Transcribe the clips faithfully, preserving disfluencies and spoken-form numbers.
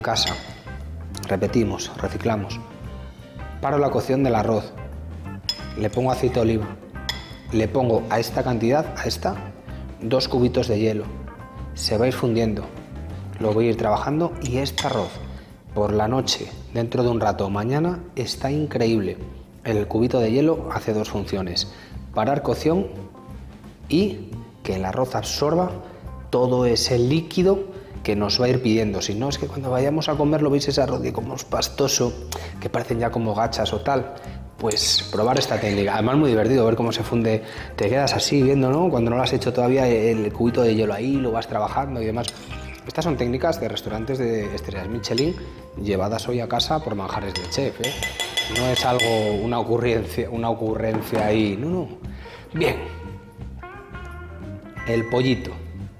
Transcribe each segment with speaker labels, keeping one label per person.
Speaker 1: Casa, repetimos, reciclamos. Paro la cocción del arroz, le pongo aceite de oliva, le pongo a esta cantidad, a esta, dos cubitos de hielo. Se va a ir fundiendo, lo voy a ir trabajando y este arroz por la noche, dentro de un rato o mañana, está increíble. El cubito de hielo hace dos funciones: parar cocción y que el arroz absorba todo ese líquido que nos va a ir pidiendo. Si no, es que cuando vayamos a comer lo veis ese arroz que como es pastoso, que parecen ya como gachas o tal. Pues probar esta técnica, además muy divertido ver cómo se funde, te quedas así viendo, ¿no? Cuando no lo has hecho todavía, el cubito de hielo ahí, lo vas trabajando y demás. Estas son técnicas de restaurantes de estrellas Michelin llevadas hoy a casa por Manjares del Chef, ¿eh? No es algo, una ocurrencia, una ocurrencia ahí, no, no. Bien, el pollito.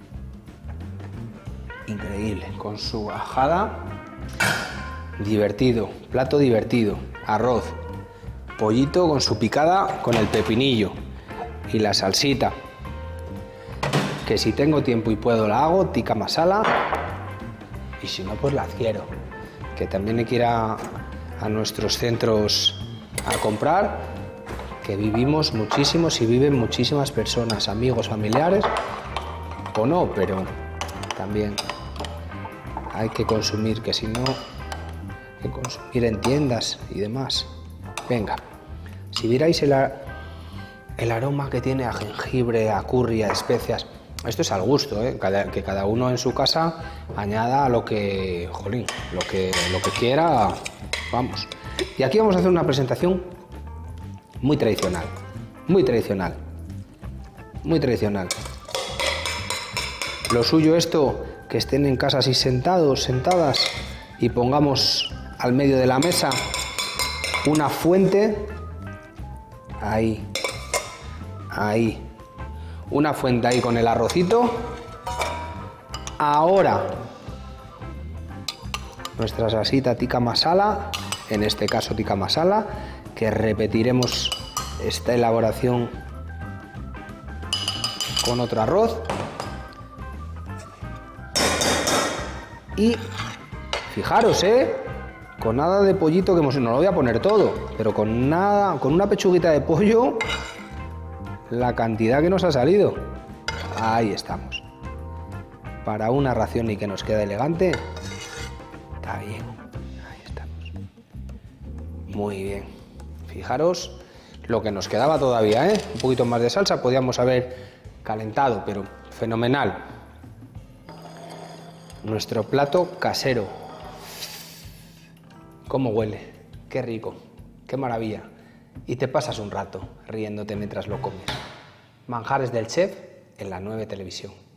Speaker 1: Increíble, con su bajada, divertido, plato divertido, arroz, pollito con su picada con el pepinillo y la salsita, que si tengo tiempo y puedo la hago, tikka masala, y si no pues la adquiero, que también hay que ir a, a nuestros centros a comprar, que vivimos muchísimos y viven muchísimas personas, amigos, familiares, o no, pero también hay que consumir, que si no, hay que consumir en tiendas y demás. Venga, si vierais el, el aroma que tiene a jengibre, a curry, a especias, esto es al gusto, ¿eh? Cada, que cada uno en su casa añada lo que, jolín, lo que, lo que quiera, vamos. Y aquí vamos a hacer una presentación muy tradicional, muy tradicional, muy tradicional. Lo suyo esto, que estén en casa así sentados, sentadas, y pongamos al medio de la mesa una fuente, ahí, ahí, una fuente ahí con el arrocito. Ahora, nuestra salsita tikka masala, en este caso tikka masala, que repetiremos esta elaboración con otro arroz. Y fijaros, ¿eh? Con nada de pollito, que hemos, no lo voy a poner todo, pero con nada, con una pechuguita de pollo, la cantidad que nos ha salido. Ahí estamos. Para una ración y que nos quede elegante, está bien. Ahí estamos. Muy bien. Fijaros lo que nos quedaba todavía, ¿eh? Un poquito más de salsa, podíamos haber calentado, pero fenomenal. Nuestro plato casero. ¿Cómo huele? Qué rico, qué maravilla. Y te pasas un rato riéndote mientras lo comes. Manjares del Chef en la nueve Televisión.